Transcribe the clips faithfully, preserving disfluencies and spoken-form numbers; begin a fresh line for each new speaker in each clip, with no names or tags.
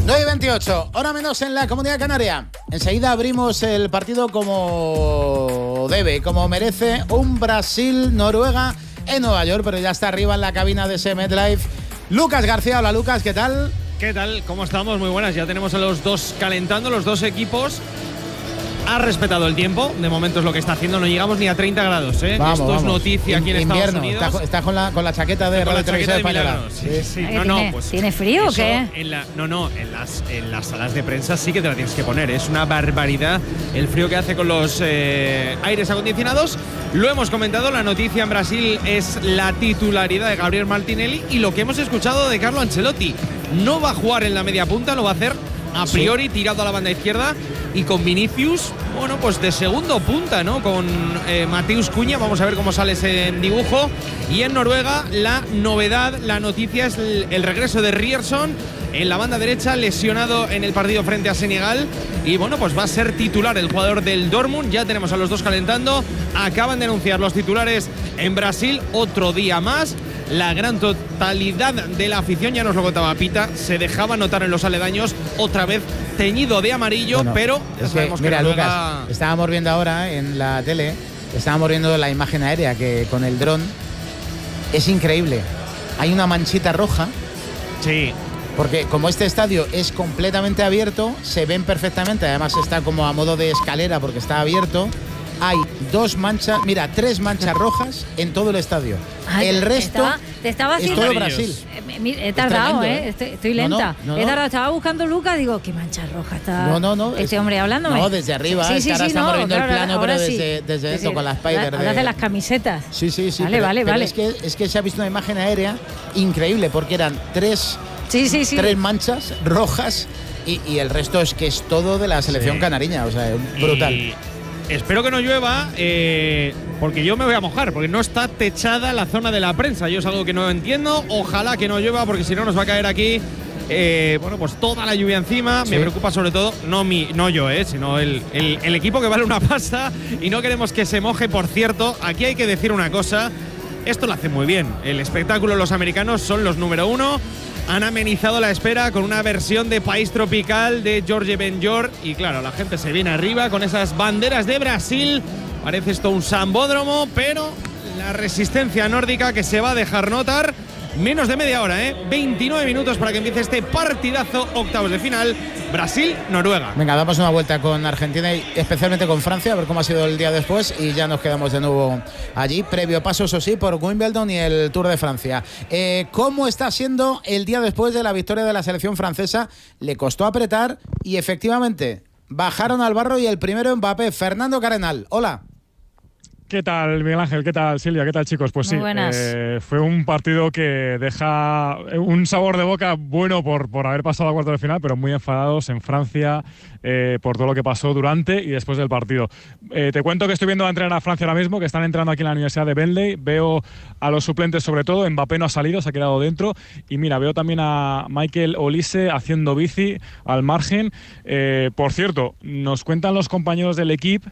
nueve y veintiocho, hora menos en la Comunidad Canaria. Enseguida abrimos el partido como debe, como merece, un Brasil-Noruega en Nueva York, pero ya está arriba en la cabina de ese MetLife Lucas García. Hola Lucas, ¿qué tal?
¿Qué tal? ¿Cómo estamos? Muy buenas. Ya tenemos a los dos calentando, los dos equipos. Ha respetado el tiempo, de momento es lo que está haciendo, no llegamos ni a treinta grados, ¿eh?
Vamos,
Esto
vamos.
es noticia aquí en
In,
Estados
invierno.
Unidos.
Está, está con, la, con la chaqueta de Radio Televisión Española.
Sí, sí, sí. No,
¿Tiene,
no, pues,
¿Tiene frío o qué?
En la, no, no, en las, en las salas de prensa sí que te la tienes que poner. Es una barbaridad el frío que hace con los eh, aires acondicionados. Lo hemos comentado, la noticia en Brasil es la titularidad de Gabriel Martinelli y lo que hemos escuchado de Carlo Ancelotti. No va a jugar en la media punta, lo va a hacer a priori sí. tirado a la banda izquierda y con Vinicius, bueno, pues de segundo punta, ¿no? Con eh, Mateus Cunha, vamos a ver cómo sale ese dibujo. Y en Noruega la novedad, la noticia es el, el regreso de Ryerson en la banda derecha, lesionado en el partido frente a Senegal. Y bueno, pues va a ser titular el jugador del Dortmund. Ya tenemos a los dos calentando. Acaban de anunciar los titulares en Brasil, otro día más. La gran totalidad de la afición, ya nos lo contaba Pita, se dejaba notar en los aledaños, otra vez teñido de amarillo, bueno, pero ya
es
sabemos
que, mira,
que Noruega...
Lucas, estábamos viendo ahora en la tele, estábamos viendo la imagen aérea que con el dron es increíble. Hay una manchita roja.
Sí.
Porque como este estadio es completamente abierto, se ven perfectamente, además está como a modo de escalera porque está abierto. Hay dos manchas, mira, tres manchas rojas en todo el estadio.
Ay,
el resto
estaba, te estaba
es
haciendo,
todo Brasil.
He, he tardado,
tremendo,
¿eh? Estoy, estoy lenta.
No, no, no,
he tardado,
no.
estaba buscando Lucas, digo, qué mancha roja está
No, no, no.
este
es,
hombre hablándome.
No, desde arriba,
sí,
es
sí,
que ahora
sí,
estamos
no,
viendo
claro,
el plano,
ahora
pero
sí.
desde, desde
sí,
esto,
sí,
con la Spider.
Hablas de las camisetas.
Sí, sí, sí.
Vale,
pero,
vale,
pero
vale.
Es que, es que se ha visto una imagen aérea increíble, porque eran tres,
sí, sí, sí.
tres manchas rojas y, y el resto es que es todo de la selección
sí.
canariña, o sea, brutal.
Y espero que no llueva, eh, porque yo me voy a mojar, porque no está techada la zona de la prensa. Yo es algo que no entiendo. Ojalá que no llueva, porque si no nos va a caer aquí, eh, bueno, pues toda la lluvia encima. Sí. Me preocupa sobre todo, no mi, no yo, eh, sino el, el, el equipo que vale una pasta y no queremos que se moje. Por cierto, aquí hay que decir una cosa. Esto lo hace muy bien. El espectáculo, los americanos son los número uno. Han amenizado la espera con una versión de País Tropical de Jorge Benjor. Y claro, la gente se viene arriba con esas banderas de Brasil. Parece esto un sambódromo, pero la resistencia nórdica que se va a dejar notar. Menos de media hora, ¿eh? veintinueve minutos para que empiece este partidazo, octavos de final, Brasil-Noruega.
Venga, damos una vuelta con Argentina y especialmente con Francia, a ver cómo ha sido el día después y ya nos quedamos de nuevo allí. Previo paso, eso sí, por Wimbledon y el Tour de Francia. Eh, ¿Cómo está siendo el día después de la victoria de la selección francesa? Le costó apretar y efectivamente bajaron al barro y el primero Mbappé. Fernando Carenal, hola.
¿Qué tal, Miguel Ángel? ¿Qué tal, Silvia? ¿Qué tal, chicos? Pues
Muy
sí,
eh,
fue un partido que deja un sabor de boca bueno por, por haber pasado a cuartos de final, pero muy enfadados en Francia eh, por todo lo que pasó durante y después del partido. Eh, te cuento que estoy viendo a entrenar a Francia ahora mismo, que están entrando aquí en la Universidad de Bentley. Veo a los suplentes sobre todo. Mbappé no ha salido, se ha quedado dentro. Y mira, veo también a Michael Olise haciendo bici al margen. Eh, por cierto, nos cuentan los compañeros del equipo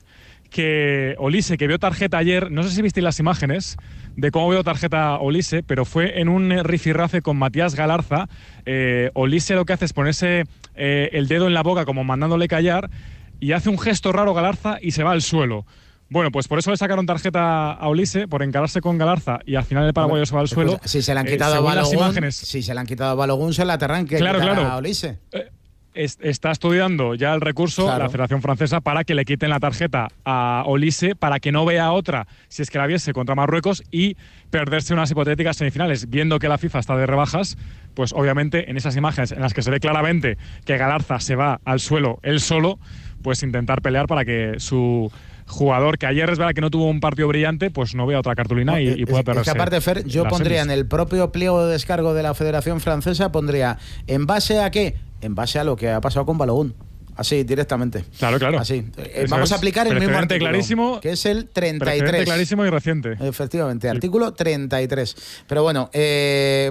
que Olise, que vio tarjeta ayer, no sé si visteis las imágenes de cómo veo tarjeta Olise, pero fue en un rifirrafe con Matías Galarza. Eh, Olise lo que hace es ponerse eh, el dedo en la boca como mandándole callar y hace un gesto raro Galarza y se va al suelo. Bueno, pues por eso le sacaron tarjeta a Olise, por encararse con Galarza y al final el paraguayo se va al suelo.
Pues, si se le han quitado
eh,
a Balogun,
imágenes,
si se le han quitado a Balogun, se la tendrán que
claro,
quitar
claro.
a Olise.
Eh, Está estudiando ya el recurso
claro.
la Federación Francesa para que le quiten la tarjeta a Olise, para que no vea otra si es que la viese contra Marruecos y perderse unas hipotéticas semifinales. Viendo que la FIFA está de rebajas, pues obviamente en esas imágenes en las que se ve claramente que Galarza se va al suelo él solo, pues intentar pelear para que su jugador, que ayer es verdad que no tuvo un partido brillante, pues no vea otra cartulina no, y, y pueda perderse.
Es que aparte, Fer, yo pondría semis. En el propio pliego de descargo de la Federación Francesa, pondría ¿en base a qué? En base a lo que ha pasado con Balogun. Así, directamente.
Claro, claro.
Así. Eh, vamos a aplicar el mismo artículo,
clarísimo,
que es el treinta y tres.
Clarísimo y reciente.
Efectivamente, artículo treinta y tres. Pero bueno, eh,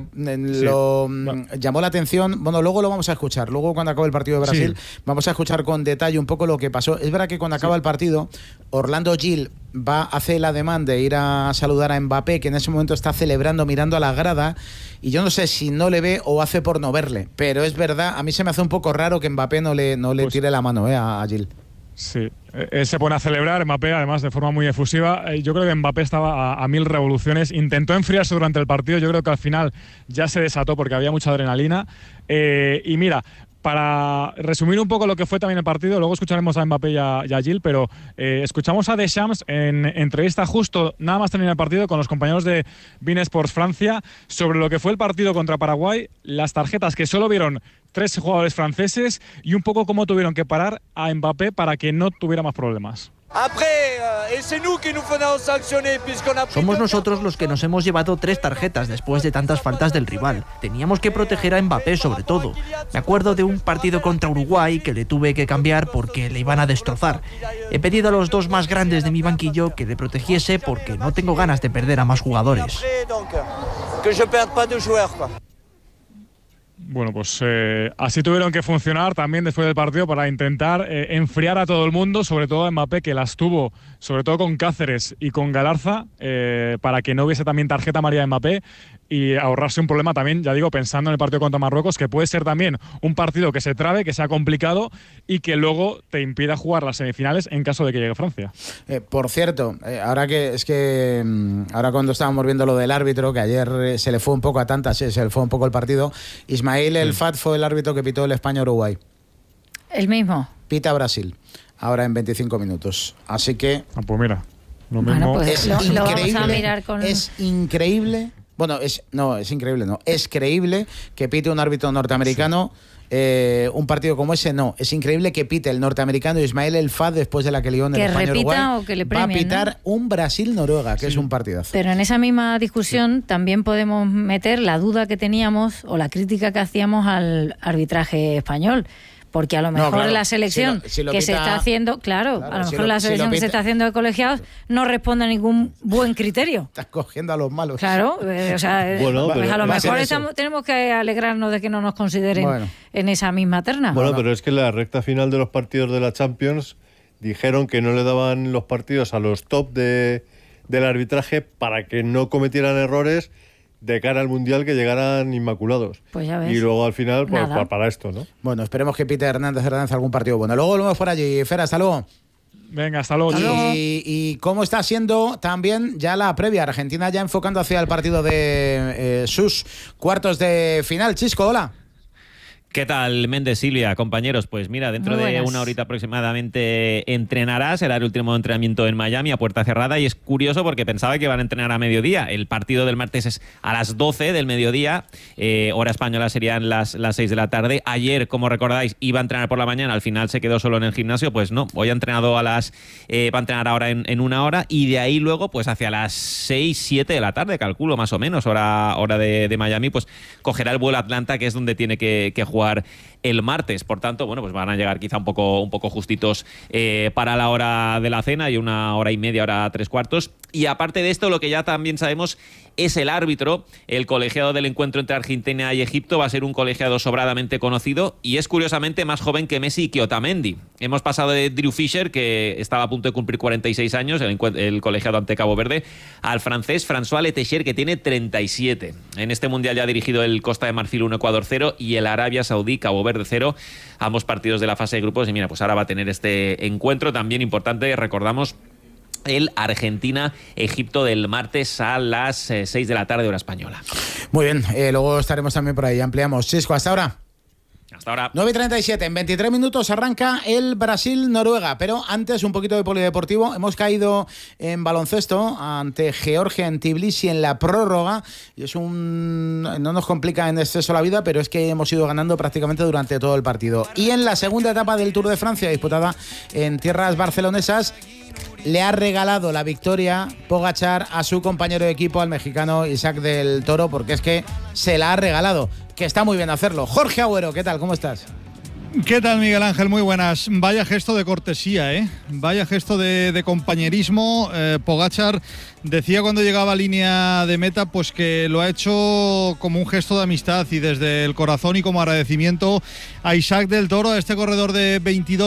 lo sí. llamó la atención. Bueno, luego lo vamos a escuchar. Luego, cuando acabe el partido de Brasil, sí. vamos a escuchar con detalle un poco lo que pasó. Es verdad que cuando acaba sí. el partido, Orlando Gil va, hace el ademán de ir a saludar a Mbappé, que en ese momento está celebrando mirando a la grada, y yo no sé si no le ve o hace por no verle, pero es verdad, a mí se me hace un poco raro que Mbappé no le, no le pues, tire la mano eh, a, a Gil.
Sí, él se pone a celebrar, Mbappé, además de forma muy efusiva. Yo creo que Mbappé estaba a, a mil revoluciones, intentó enfriarse durante el partido, yo creo que al final ya se desató porque había mucha adrenalina. Eh, y mira, para resumir un poco lo que fue también el partido, luego escucharemos a Mbappé y a, y a Gil, pero eh, escuchamos a Deschamps en entrevista justo nada más terminar el partido con los compañeros de beIN Sports Francia sobre lo que fue el partido contra Paraguay, las tarjetas que solo vieron tres jugadores franceses y un poco cómo tuvieron que parar a Mbappé para que no tuviera más problemas.
Somos nosotros los que nos hemos llevado tres tarjetas después de tantas faltas del rival. Teníamos que proteger a Mbappé sobre todo. Me acuerdo de un partido contra Uruguay que le tuve que cambiar porque le iban a destrozar. He pedido a los dos más grandes de mi banquillo que le protegiese porque no tengo ganas de perder a más jugadores.
Bueno, pues eh, así tuvieron que funcionar también después del partido para intentar eh, enfriar a todo el mundo, sobre todo a Mbappé, que las tuvo, sobre todo con Cáceres y con Galarza, eh, para que no hubiese también tarjeta amarilla de Mbappé y ahorrarse un problema también, ya digo, pensando en el partido contra Marruecos, que puede ser también un partido que se trabe, que sea complicado y que luego te impida jugar las semifinales en caso de que llegue Francia.
Eh, por cierto, eh, ahora que es que ahora cuando estábamos viendo lo del árbitro, que ayer eh, se le fue un poco a tantas, eh, se le fue un poco el partido, Ismail El Fat fue el árbitro que pitó el España-Uruguay.
El mismo.
Pita Brasil, ahora en veinticinco minutos. Así que...
Ah, pues mira, lo
bueno,
mismo...
pues
es
lo,
increíble,
lo vamos a mirar con...
es increíble... Bueno, es no, es increíble, no. Es creíble que pite un árbitro norteamericano sí. eh, un partido como ese, no. Es increíble que pite el norteamericano Ismail El Fat después de la que lió en el España-Uruguay.
O que le premien,
va a pitar
¿no?
un Brasil-Noruega, que
sí.
es un partidazo.
Pero en esa misma discusión sí. también podemos meter la duda que teníamos o la crítica que hacíamos al arbitraje español. Porque a lo mejor no, claro. la selección si lo, si lo que pita, se está haciendo, claro, claro a lo mejor si lo, la selección si que se está haciendo de colegiados no responde a ningún buen criterio.
Estás cogiendo a los malos.
Claro, eh, o sea, bueno, pues a lo mejor estamos, tenemos que alegrarnos de que no nos consideren bueno. en esa misma terna.
Bueno, pero es que en la recta final de los partidos de la Champions dijeron que no le daban los partidos a los top de, del arbitraje para que no cometieran errores de cara al Mundial, que llegaran inmaculados.
Pues ya ves.
Y luego al final, pues para, para esto, ¿no?
Bueno, esperemos que Peter Hernández Hernández algún partido bueno. Luego volvemos por allí. Fer, hasta luego.
Venga, hasta luego.
Y, y cómo está siendo también ya la previa. Argentina ya enfocando hacia el partido de eh, sus cuartos de final. Chisco, hola.
¿Qué tal, Méndez, Silvia, compañeros? Pues mira, dentro de una horita aproximadamente entrenará, será el último entrenamiento en Miami a puerta cerrada, y es curioso porque pensaba que iban a entrenar a mediodía. El partido del martes es a las doce del mediodía, eh, hora española serían las, las seis de la tarde. Ayer, como recordáis, iba a entrenar por la mañana, al final se quedó solo en el gimnasio, pues no, hoy ha entrenado a las, eh, va a entrenar ahora en, en una hora, y de ahí luego, pues hacia las seis, siete de la tarde, calculo más o menos, hora, hora de, de Miami, pues cogerá el vuelo a Atlanta, que es donde tiene que, que jugar el martes. Por tanto, bueno, pues van a llegar quizá un poco, un poco justitos eh, para la hora de la cena, y una hora y media, hora tres cuartos. Y aparte de esto, lo que ya también sabemos es el árbitro. El colegiado del encuentro entre Argentina y Egipto va a ser un colegiado sobradamente conocido, y es curiosamente más joven que Messi y que Otamendi. Hemos pasado de Drew Fisher, que estaba a punto de cumplir cuarenta y seis años, el, el colegiado ante Cabo Verde, al francés François Letechère, que tiene treinta y siete. En este mundial ya ha dirigido el Costa de Marfil uno, Ecuador cero, y el Arabia Saudí, Cabo Verde cero, ambos partidos de la fase de grupos. Y mira, pues ahora va a tener este encuentro también importante, recordamos, el Argentina-Egipto del martes a las eh, seis de la tarde, hora española.
Muy bien, eh, luego estaremos también por ahí, ampliamos. Chisco, hasta ahora.
Hasta ahora.
nueve y treinta y siete, en veintitrés minutos arranca el Brasil-Noruega, pero antes un poquito de polideportivo. Hemos caído en baloncesto ante Georgia en Tbilisi en la prórroga, y es un... no nos complica en exceso la vida, pero es que hemos ido ganando prácticamente durante todo el partido. Y en la segunda etapa del Tour de Francia, disputada en tierras barcelonesas, le ha regalado la victoria Pogačar a su compañero de equipo, al mexicano Isaac del Toro, porque es que se la ha regalado, que está muy bien hacerlo. Jorge Agüero, ¿qué tal? ¿Cómo estás?
¿Qué tal, Miguel Ángel? Muy buenas. Vaya gesto de cortesía, ¿eh? Vaya gesto de, de compañerismo. Eh, Pogačar decía cuando llegaba a línea de meta, pues que lo ha hecho como un gesto de amistad y desde el corazón, y como agradecimiento a Isaac del Toro, a este corredor de veintidós